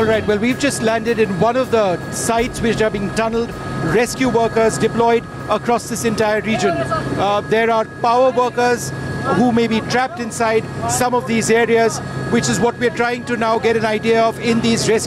All right, well, we've just landed in one of the sites which are being tunneled. Rescue workers deployed across this entire region. There are power workers who may be trapped inside some of these areas, which is what we're trying to now get an idea of in these rescue